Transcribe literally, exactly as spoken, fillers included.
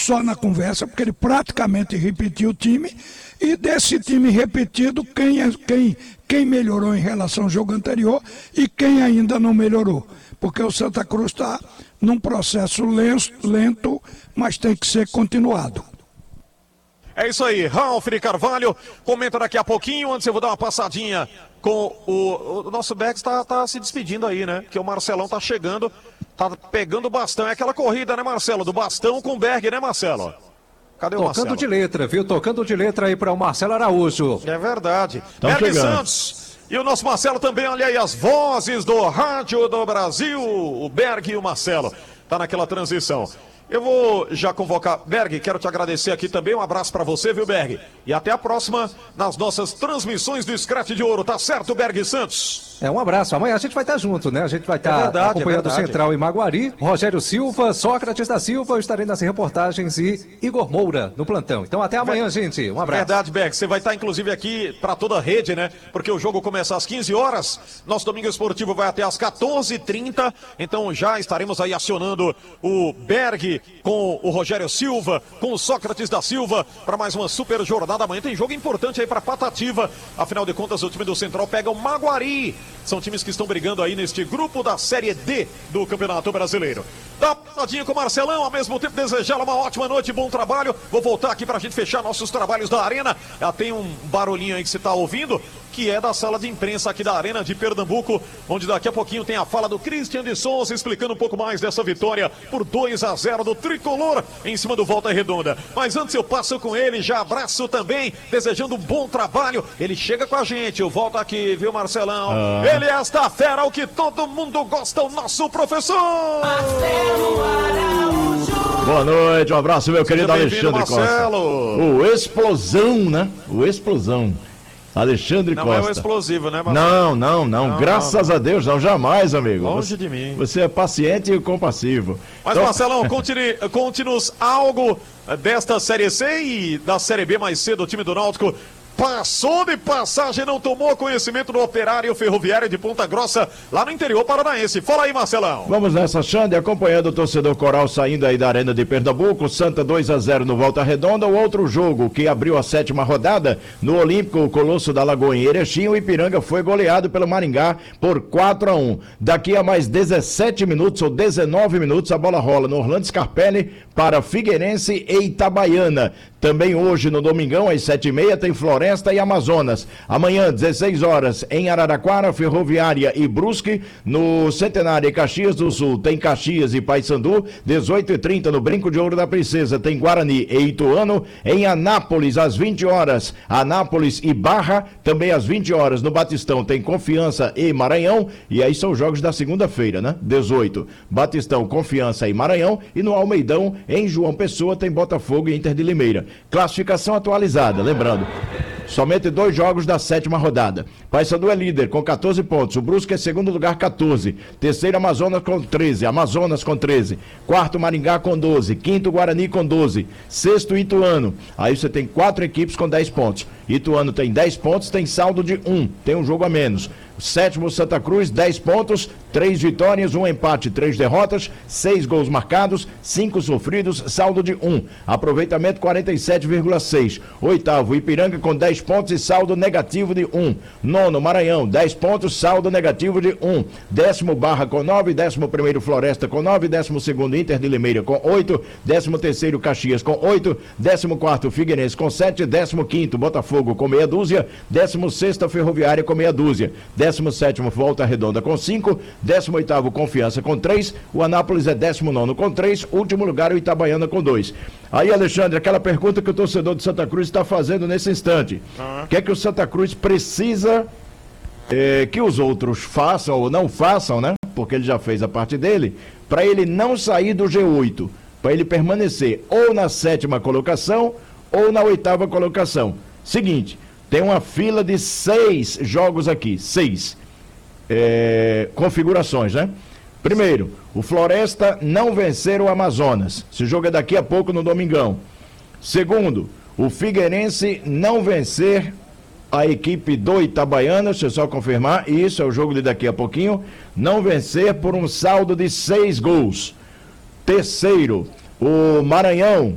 só na conversa, porque ele praticamente repetiu o time, e desse time repetido, quem, é, quem, quem melhorou em relação ao jogo anterior e quem ainda não melhorou. Porque o Santa Cruz está num processo lento, lento, mas tem que ser continuado. É isso aí, Ralf de Carvalho comenta daqui a pouquinho. Antes eu vou dar uma passadinha com o, o nosso Bex, tá, tá se despedindo aí, né? Que o Marcelão tá chegando, tá pegando o bastão. É aquela corrida, né, Marcelo? Do bastão com o Berg, né, Marcelo? Cadê o Tocando Marcelo? de letra, viu? Tocando de letra aí para o Marcelo Araújo. É verdade. Tão Berg chegando. Santos e o nosso Marcelo também, olha aí as vozes do Rádio do Brasil. O Berg e o Marcelo. Tá naquela transição. Eu vou já convocar, Berg, quero te agradecer aqui também, um abraço pra você, viu, Berg? E até a próxima nas nossas transmissões do Scratch de Ouro, tá certo, Berg Santos? É, um abraço. Amanhã a gente vai estar junto, né? A gente vai estar É verdade, acompanhando é o verdade. Central em Maguari, Rogério Silva, Sócrates da Silva, eu estarei nas reportagens e Igor Moura no plantão. Então até amanhã, gente. Um abraço. Verdade, Berg, você vai estar inclusive aqui pra toda a rede, né? Porque o jogo começa às quinze horas, nosso Domingo Esportivo vai até às quatorze e trinta, então já estaremos aí acionando o Berg com o Rogério Silva, com o Sócrates da Silva, para mais uma super jornada. Amanhã tem jogo importante aí para Patativa. Afinal de contas, o time do Central pega o Maguari. São times que estão brigando aí neste grupo da Série D do Campeonato Brasileiro. Dá uma passadinha com o Marcelão, ao mesmo tempo desejá-la uma ótima noite e bom trabalho. Vou voltar aqui para a gente fechar nossos trabalhos da Arena. Já tem um barulhinho aí que você está ouvindo, que é da sala de imprensa aqui da Arena de Pernambuco, onde daqui a pouquinho tem a fala do Christian de Souza explicando um pouco mais dessa vitória por dois a zero do Tricolor em cima do Volta Redonda. Mas antes eu passo com ele, já abraço também, desejando um bom trabalho. Ele chega com a gente, eu volto aqui, viu, Marcelão? Ah. Ele é esta fera, o que todo mundo gosta, o nosso professor! Marcelo Araújo! Boa noite, um abraço, meu querido Alexandre Marcelo. Costa. O explosão, né? O explosão. Alexandre não Costa. Não é o explosivo, né, Marcelo? Não, não, não, não. Graças não, a Deus, não, jamais, amigo. Longe você, de mim. Você é paciente e compassivo. Mas, então... Marcelão, conte-nos conte algo desta Série C e da Série B mais cedo, o time do Náutico passou de passagem, não tomou conhecimento do Operário Ferroviário de Ponta Grossa, lá no interior paranaense. Fala aí, Marcelão. Vamos nessa, Xande, acompanhando o torcedor coral saindo aí da Arena de Pernambuco. Santa dois a zero no Volta Redonda. O outro jogo que abriu a sétima rodada no Olímpico, o Colosso da Lagoa em Erechim, o Ipiranga foi goleado pelo Maringá por quatro a um. Daqui a mais dezessete minutos ou dezenove minutos a bola rola no Orlando Scarpelli para Figueirense e Itabaiana. Também hoje no Domingão às sete e meia tem Floresta e Amazonas. Amanhã, dezesseis horas, em Araraquara, Ferroviária e Brusque. No Centenário e Caxias do Sul tem Caxias e Paysandu. dezoito e trinta no Brinco de Ouro da Princesa tem Guarani e Ituano. Em Anápolis, às vinte horas, Anápolis e Barra. Também às vinte horas no Batistão tem Confiança e Maranhão. E aí são jogos da segunda-feira, né? dezoito, Batistão, Confiança e Maranhão. E no Almeidão, em João Pessoa, tem Botafogo e Inter de Limeira. Classificação atualizada, lembrando, somente dois jogos da sétima rodada. Paysandu é líder com quatorze pontos, o Brusque é segundo lugar, quatorze, terceiro Amazonas com treze, Amazonas com treze, quarto Maringá com doze, quinto Guarani com doze, sexto Ituano. Aí você tem quatro equipes com dez pontos. Ituano tem dez pontos, tem saldo de um, tem um jogo a menos. Sétimo Santa Cruz, dez pontos, três vitórias, um empate, três derrotas, seis gols marcados, cinco sofridos, saldo de um. Aproveitamento quarenta e sete vírgula seis. Oitavo Ipiranga com dez pontos e saldo negativo de um. Nono Maranhão, dez pontos, saldo negativo de um. Décimo Barra com nove, décimo primeiro Floresta com nove, décimo segundo Inter de Limeira com oito, décimo terceiro Caxias com oito, décimo quarto Figueirense com sete, décimo quinto Botafogo com meia dúzia, décimo sexto Ferroviária com meia dúzia. décimo sétimo Volta Redonda com cinco, décimo oitavo Confiança com três, o Anápolis é décimo nono com três, último lugar o Itabaiana com dois. Aí, Alexandre, aquela pergunta que o torcedor de Santa Cruz está fazendo nesse instante. O uhum. que é que o Santa Cruz precisa eh, que os outros façam ou não façam, né? Porque ele já fez a parte dele, para ele não sair do G oito, para ele permanecer ou na sétima colocação ou na oitava colocação. Seguinte, tem uma fila de seis jogos aqui, seis é, configurações, né? Primeiro, o Floresta não vencer o Amazonas. Esse jogo é daqui a pouco no Domingão. Segundo, o Figueirense não vencer a equipe do Itabaiana, deixa eu só confirmar, isso é o jogo de daqui a pouquinho, não vencer por um saldo de seis gols. Terceiro, o Maranhão